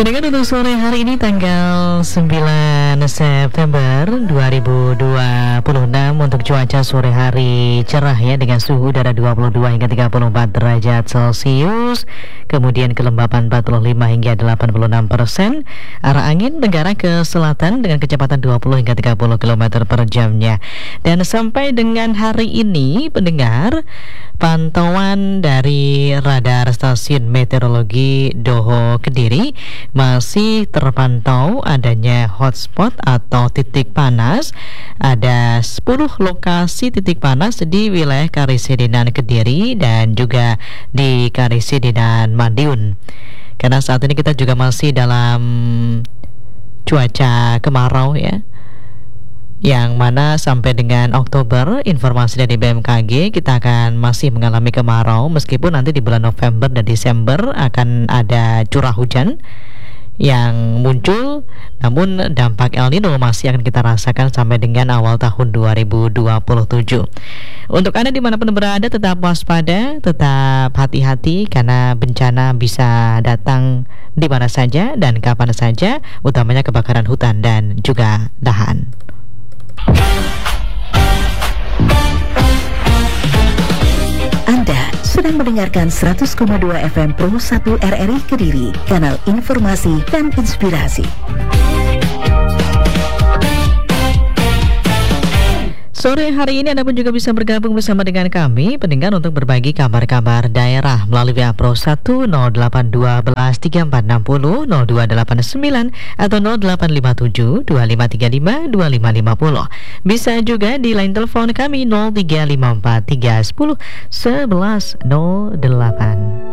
Pendengar, untuk sore hari ini tanggal 9 September 2026, untuk cuaca sore hari cerah ya, dengan suhu udara 22 hingga 34 derajat Celcius, kemudian kelembapan 45 hingga 86%, arah angin tenggara ke selatan dengan kecepatan 20 hingga 30 km per jamnya. Dan sampai dengan hari ini, pendengar, pantauan dari radar stasiun meteorologi Doho Kediri masih terpantau adanya hotspot atau titik panas. Ada 10 lokasi titik panas di wilayah Karisidenan Kediri dan juga di Karisidenan Madiun. Karena saat ini kita juga masih dalam cuaca kemarau ya, yang mana sampai dengan Oktober, informasi dari BMKG, kita akan masih mengalami kemarau, meskipun nanti di bulan November dan Desember akan ada curah hujan yang muncul, namun dampak El Nino masih akan kita rasakan sampai dengan awal tahun 2027. Untuk Anda dimanapun berada, tetap waspada, tetap hati-hati, karena bencana bisa datang di mana saja dan kapan saja, utamanya kebakaran hutan dan juga lahan. Anda sedang mendengarkan 100,2 FM Pro 1 RRI Kediri, kanal informasi dan inspirasi. Sore hari ini Anda pun juga bisa bergabung bersama dengan kami, pendengar, untuk berbagi kabar-kabar daerah melalui WA Pro 1 0812 3460 0289 atau 0857 2535 2550. Bisa juga di line telepon kami 0354 310 1108.